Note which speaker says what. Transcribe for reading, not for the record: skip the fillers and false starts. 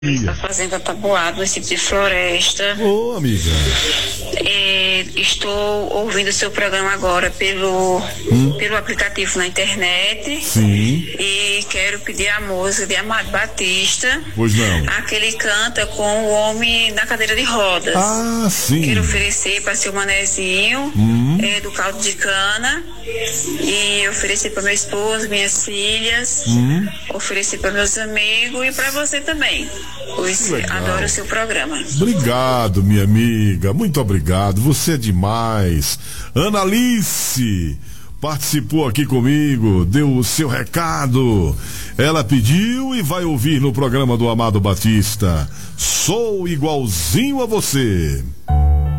Speaker 1: Da Fazenda Taboado, município de Floresta.
Speaker 2: Ô, amiga.
Speaker 1: Estou ouvindo o seu programa agora pelo aplicativo na internet.
Speaker 2: Sim.
Speaker 1: E quero pedir a música de Amado Batista.
Speaker 2: Pois não.
Speaker 1: Aquele canta com o homem na cadeira de rodas.
Speaker 2: Ah, sim.
Speaker 1: Quero oferecer para seu manezinho, do caldo de cana. E oferecer para meu esposo, minhas filhas. Oferecer para meus amigos e para você também. Pois adoro o seu programa.
Speaker 2: Obrigado, minha amiga. Muito obrigado. Você é demais. Analice participou aqui comigo, deu o seu recado. Ela pediu e vai ouvir no programa do Amado Batista. Sou igualzinho a você.